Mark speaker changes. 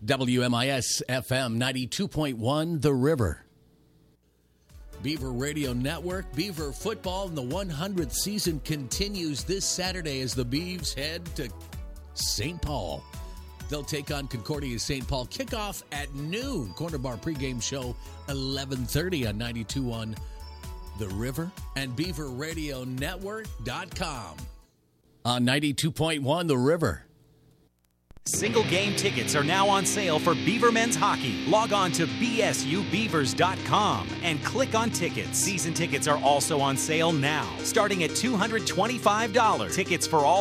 Speaker 1: WMIS FM 92.1 The River. Beaver Radio Network, Beaver football in the 100th season continues this Saturday as the Beavs head to St. Paul. They'll take on Concordia St. Paul. Kickoff at noon. Corner Bar pregame show 11:30 on 92.1 The River and BeaverRadioNetwork.com. On 92.1 The River.
Speaker 2: Single game tickets are now on sale for Beaver men's hockey. Log on to bsubeavers.com and click on tickets. Season tickets are also on sale now, starting at $225. Tickets for all